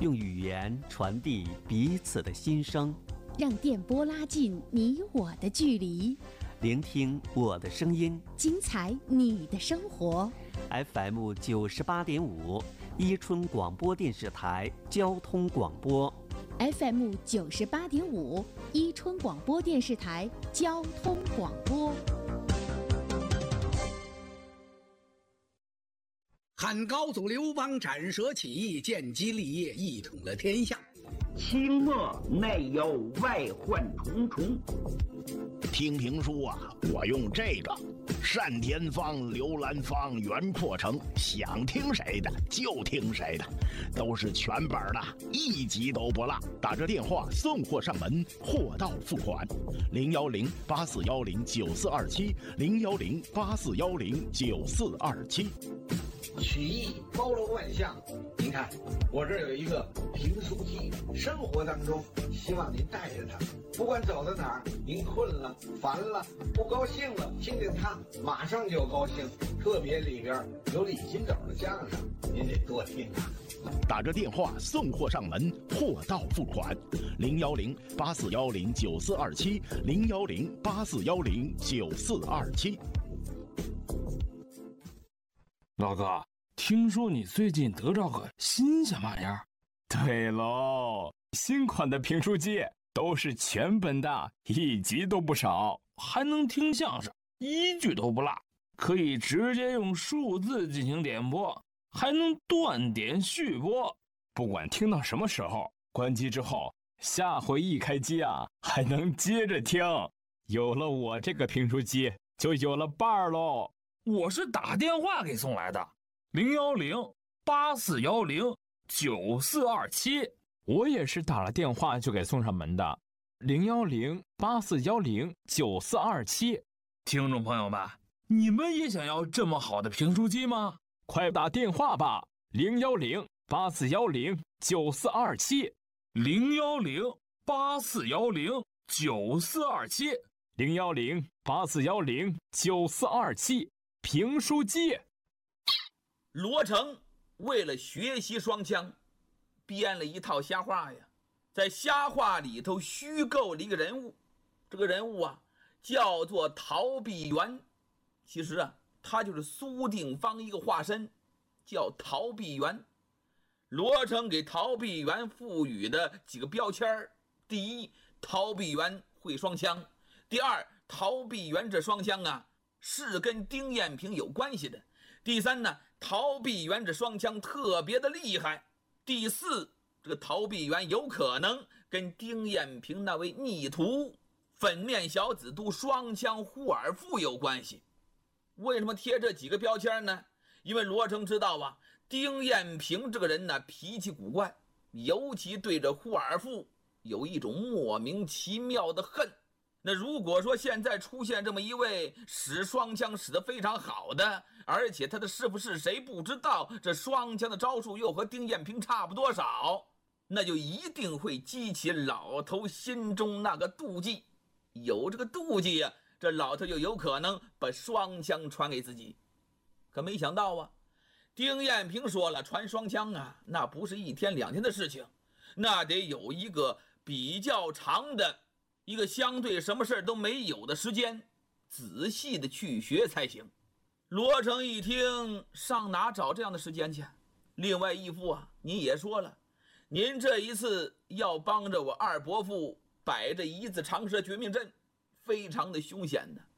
用语言传递彼此的心声， 让电波拉近你我的距离， 聆听我的声音， 精彩你的生活。 FM 98.5，伊春广播电视台交通广播。 FM 98.5，伊春广播电视台交通广播。 汉高祖刘邦斩蛇起义，建基立业，一统了天下。 清末内忧外患重重。 听评书啊，我用这个单田芳、刘兰芳、袁阔成，想听谁的就听谁的，都是全本的，一集都不落。打着电话送货上门，货到付款。010-8410-9427，010-8410-9427。 曲艺包罗万象，您看我这儿有一个评书机，生活当中希望您带着它，不管走到哪儿，您困了、烦了、不高兴了，听见它马上就高兴。特别里边有李金斗的相声，您得多听啊。 打着电话送货上门，货到付款。010-8410-9427，010-8410-9427。 老哥，听说你最近得着个新鲜玩意儿？ 对喽，新款的评书机都是全本的，一集都不少， 还能听相声，一句都不落，可以直接用数字进行点播，还能断点续播。 不管听到什么时候，关机之后，下回一开机啊，还能接着听。有了我这个评书机，就有了伴儿喽。 我是打电话给送来的，010-8410-9427。 我也是打了电话就给送上门的，010-8410-9427。 听众朋友们，你们也想要这么好的评书机吗？ 快打电话吧，010-8410-9427，010-8410-9427，评书机。 罗成为了学习双枪，编了一套瞎话呀，在瞎话里头虚构了一个人物，这个人物啊叫做陶碧元。其实啊，他就是苏定方一个化身，叫陶碧元。罗成给陶碧元赋予的几个标签：第一，陶碧元会双枪；第二，陶碧元这双枪啊是跟丁彦平有关系的；第三呢，陶碧元这双枪特别的厉害；第四，这个陶碧元有可能跟丁彦平那位逆徒粉面小子都双枪呼尔富有关系。为什么贴这几个标签呢？因为罗成知道啊，丁彦平这个人呢脾气古怪，尤其对着呼尔富有一种莫名其妙的恨。那如果说现在出现这么一位使双枪使得非常好的，而且他的师傅是谁不知道，这双枪的招数又和丁彦平差不多少，那就一定会激起老头心中那个妒忌。有这个妒忌啊，这老头就有可能把双枪传给自己。可没想到啊，丁彦平说了，传双枪啊，那不是一天两天的事情，那得有一个比较长的一个相对什么事都没有的时间，仔细的去学才行。罗成一听，上哪找这样的时间去？另外义父啊，您也说了，您这一次要帮着我二伯父摆着一字长蛇绝命阵，非常的凶险的。